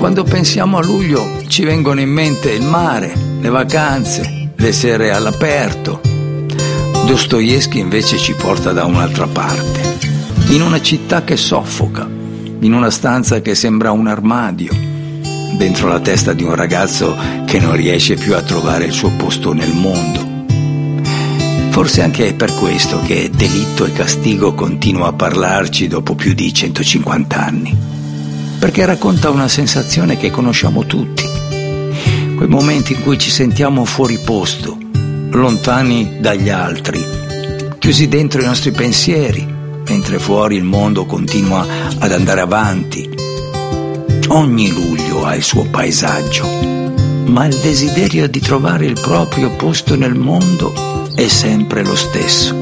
Quando pensiamo a luglio ci vengono in mente il mare, le vacanze, le sere all'aperto. Dostoevskij invece ci porta da un'altra parte, in una città che soffoca, in una stanza che sembra un armadio, dentro la testa di un ragazzo che non riesce più a trovare il suo posto nel mondo. Forse anche è per questo che Delitto e Castigo continua a parlarci dopo più di 150 anni, perché racconta una sensazione che conosciamo tutti, quei momenti in cui ci sentiamo fuori posto, lontani dagli altri, chiusi dentro i nostri pensieri, mentre fuori il mondo continua ad andare avanti. Ogni luglio ha il suo paesaggio, ma il desiderio di trovare il proprio posto nel mondo è sempre lo stesso.